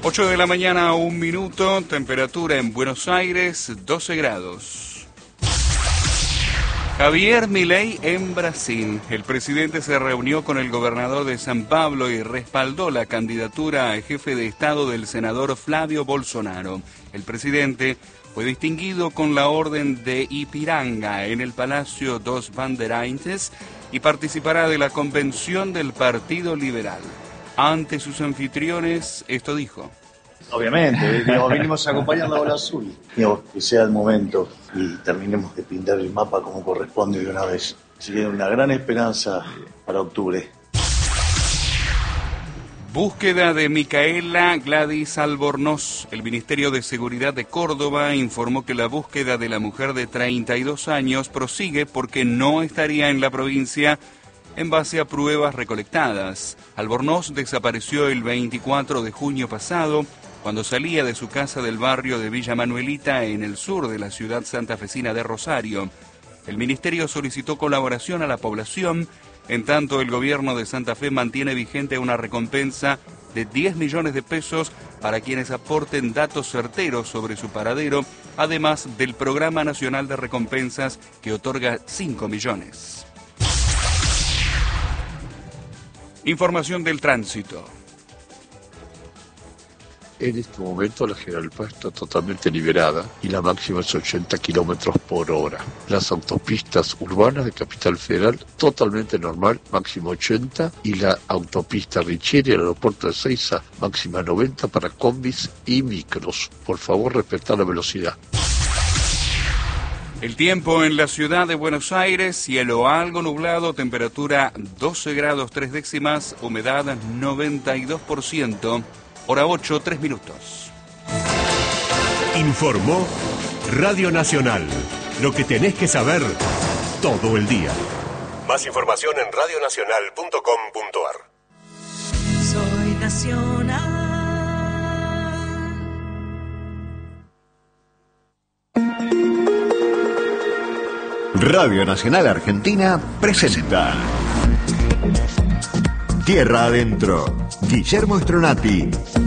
8 de la mañana, 1 minuto, temperatura en Buenos Aires, 12 grados. Javier Milei en Brasil. El presidente se reunió con el gobernador de San Pablo y respaldó la candidatura a jefe de Estado del senador Flávio Bolsonaro. El presidente fue distinguido con la Orden de Ipiranga en el Palacio dos Bandeirantes y participará de la convención del Partido Liberal. Ante sus anfitriones, esto dijo. Obviamente, venimos acompañando a Bola Azul. Que sea el momento y terminemos de pintar el mapa como corresponde de una vez. Así que una gran esperanza para octubre. Búsqueda de Micaela Gladys Albornoz. El Ministerio de Seguridad de Córdoba informó que la búsqueda de la mujer de 32 años prosigue porque no estaría en la provincia en base a pruebas recolectadas. Albornoz desapareció el 24 de junio pasado cuando salía de su casa del barrio de Villa Manuelita en el sur de la ciudad santafesina de Rosario. El ministerio solicitó colaboración a la población. En tanto, el gobierno de Santa Fe mantiene vigente una recompensa de 10 millones de pesos para quienes aporten datos certeros sobre su paradero, además del Programa Nacional de Recompensas que otorga 5 millones. Información del tránsito. En este momento la General Paz está totalmente liberada y la máxima es 80 kilómetros por hora. Las autopistas urbanas de Capital Federal totalmente normal, máxima 80, y la autopista Richieri, el aeropuerto de Ezeiza, máxima 90 para combis y micros. Por favor, respetar la velocidad. El tiempo en la ciudad de Buenos Aires, cielo algo nublado, temperatura 12 grados 3 décimas, humedad 92%. Hora 8, 3 minutos. Informó Radio Nacional. Lo que tenés que saber todo el día. Más información en radionacional.com.ar. Soy nacional. Radio Nacional Argentina presenta Tierra Adentro. Guillermo Stronati